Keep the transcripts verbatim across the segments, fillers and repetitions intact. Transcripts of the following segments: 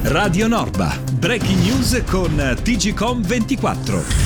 Radio Norba, breaking news con T G Com ventiquattro.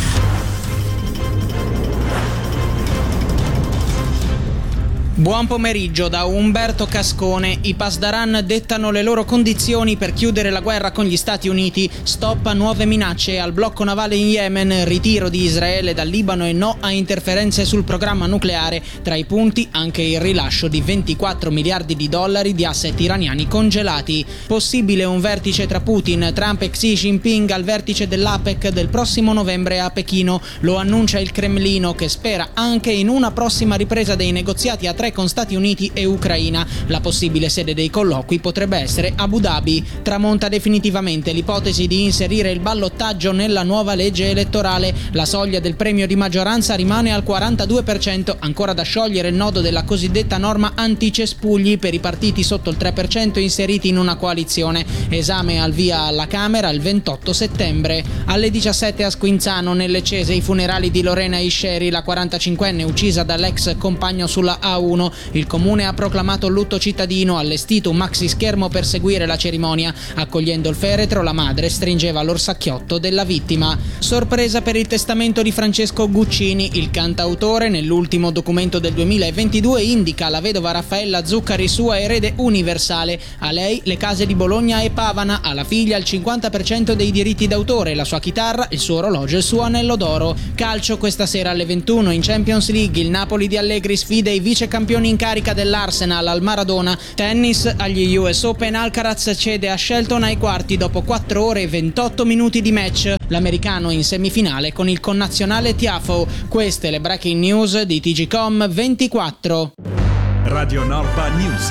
Buon pomeriggio da Umberto Cascone. I Pasdaran dettano le loro condizioni per chiudere la guerra con gli Stati Uniti, stop a nuove minacce al blocco navale in Yemen, ritiro di Israele dal Libano e no a interferenze sul programma nucleare. Tra i punti anche il rilascio di ventiquattro miliardi di dollari di asset iraniani congelati. Possibile un vertice tra Putin, Trump e Xi Jinping al vertice dell'APEC del prossimo novembre a Pechino. Lo annuncia il Cremlino, che spera anche in una prossima ripresa dei negoziati a tre con Stati Uniti e Ucraina. La possibile sede dei colloqui potrebbe essere Abu Dhabi. Tramonta definitivamente l'ipotesi di inserire il ballottaggio nella nuova legge elettorale. La soglia del premio di maggioranza rimane al quarantadue per cento, ancora da sciogliere il nodo della cosiddetta norma anticespugli per i partiti sotto il tre per cento inseriti in una coalizione. Esame al via alla Camera il ventotto settembre. Alle diciassette a Squinzano, nelle Cese, i funerali di Lorena Isceri, la quarantacinquenne uccisa dall'ex compagno sulla A uno. Il comune ha proclamato lutto cittadino, allestito un maxi schermo per seguire la cerimonia. Accogliendo il feretro, la madre stringeva l'orsacchiotto della vittima. Sorpresa per il testamento di Francesco Guccini. Il cantautore, nell'ultimo documento del duemilaventidue, indica la vedova Raffaella Zuccari sua erede universale. A lei le case di Bologna e Pavana, alla figlia il cinquanta per cento dei diritti d'autore, la sua chitarra, il suo orologio e il suo anello d'oro. Calcio questa sera alle ventuno in Champions League, il Napoli di Allegri sfida i vice campioni in carica dell'Arsenal al Maradona. Tennis, agli U S Open Alcaraz cede a Shelton ai quarti dopo quattro ore e ventotto minuti di match. L'americano in semifinale con il connazionale Tiafoe. Queste le breaking news di T G Com ventiquattro. Radio Norba News.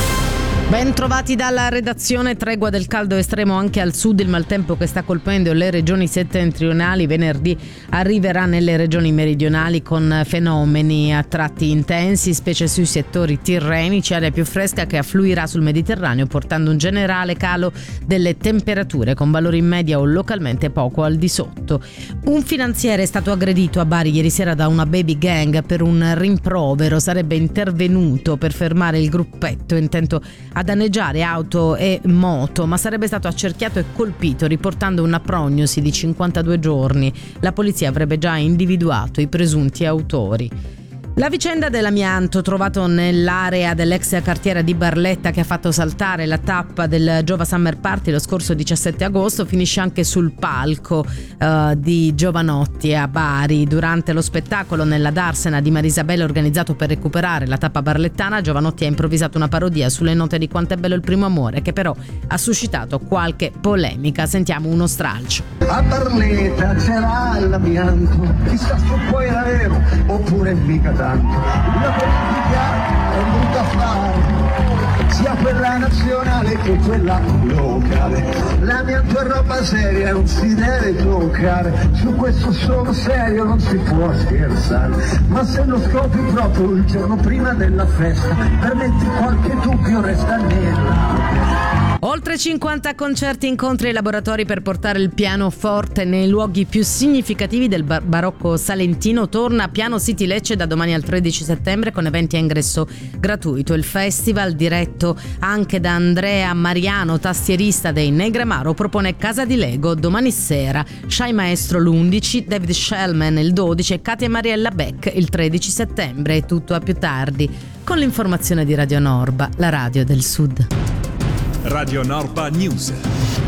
Ben trovati dalla redazione. Tregua del caldo estremo anche al sud. Il maltempo che sta colpendo le regioni settentrionali venerdì arriverà nelle regioni meridionali con fenomeni a tratti intensi, specie sui settori tirrenici, aria più fresca che affluirà sul Mediterraneo portando un generale calo delle temperature con valori in media o localmente poco al di sotto. Un finanziere è stato aggredito a Bari ieri sera da una baby gang per un rimprovero. Sarebbe intervenuto per fermare il gruppetto intento a danneggiare auto e moto, ma sarebbe stato accerchiato e colpito, riportando una prognosi di cinquantadue giorni. La polizia avrebbe già individuato i presunti autori. La vicenda dell'amianto trovato nell'area dell'ex cartiera di Barletta, che ha fatto saltare la tappa del Giova Summer Party lo scorso diciassette agosto, finisce anche sul palco uh, di Giovanotti a Bari. Durante lo spettacolo nella Darsena di Marisabella organizzato per recuperare la tappa barlettana, Giovanotti ha improvvisato una parodia sulle note di Quanto è bello il primo amore, che però ha suscitato qualche polemica. Sentiamo uno stralcio. A Barletta c'era l'amianto, chissà se poi era vero oppure mica tanto. La politica è brutta affare, sia quella nazionale che quella locale. L'amianto è roba seria, non si deve toccare, su questo sono serio, non si può scherzare. Ma se lo scopri proprio il giorno prima della festa, permetti qualche dubbio resta nella. Oltre cinquanta concerti, incontri e laboratori per portare il pianoforte nei luoghi più significativi del bar- barocco salentino. Torna Piano City Lecce da domani al tredici settembre con eventi a ingresso gratuito. Il festival, diretto anche da Andrea Mariano, tastierista dei Negramaro, propone Casa di Lego domani sera, Shy Maestro l'undici, David Shellman il dodici e Katia Mariella Beck il tredici settembre. È tutto a più tardi con l'informazione di Radio Norba, la radio del Sud. Radio Norba News.